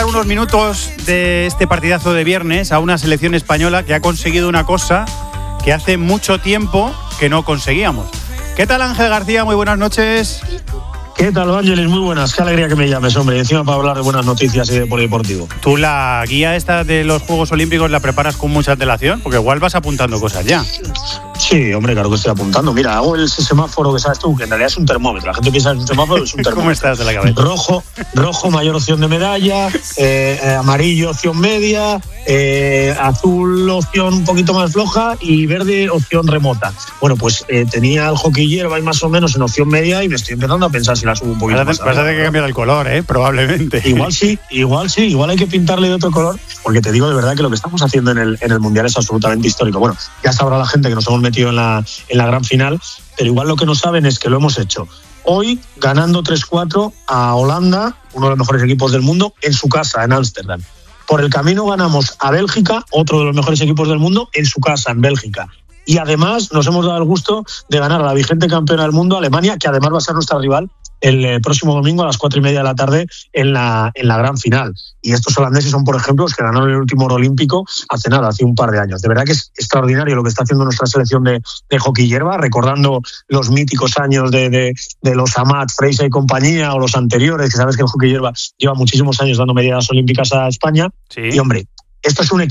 unos minutos de este partidazo de viernes a una selección española que ha conseguido una cosa que hace mucho tiempo que no conseguíamos. ¿Qué tal, Ángel García? Muy buenas noches. ¿Qué tal, Ángeles? Muy buenas. Qué alegría que me llames, hombre. Y encima para hablar de buenas noticias y de polideportivo. ¿Tú la guía esta de los Juegos Olímpicos la preparas con mucha antelación? Porque igual vas apuntando cosas ya. Sí, hombre, claro que estoy apuntando. Mira, hago el semáforo que sabes tú, que en realidad es un termómetro. La gente piensa que es un semáforo, es un termómetro. ¿Cómo estás de la cabeza? Rojo, mayor opción de medalla, amarillo, opción media, azul, opción un poquito más floja y verde, opción remota. Bueno, pues tenía el hockey hierba y más o menos en opción media y me estoy empezando a pensar si la subo un poquito más. Vas a tener que cambiar el color, probablemente. Igual hay que pintarle de otro color, porque te digo de verdad que lo que estamos haciendo en el Mundial es absolutamente histórico. Bueno, ya sabrá la gente que nos hemos metido en la gran final, pero igual lo que no saben es que lo hemos hecho hoy ganando 3-4 a Holanda, uno de los mejores equipos del mundo, en su casa, en Ámsterdam. Por el camino ganamos a Bélgica, otro de los mejores equipos del mundo, en su casa, en Bélgica. Y además nos hemos dado el gusto de ganar a la vigente campeona del mundo, Alemania, que además va a ser nuestra rival el próximo domingo a las 4:30 de la tarde en la gran final. Y estos holandeses son, por ejemplo, los que ganaron el último oro olímpico hace un par de años. De verdad que es extraordinario lo que está haciendo nuestra selección de hockey hierba, recordando los míticos años de los Amat, Freisa y compañía, o los anteriores, que sabes que el hockey hierba lleva muchísimos años dando medallas olímpicas a España. Sí. Y, hombre, esto es un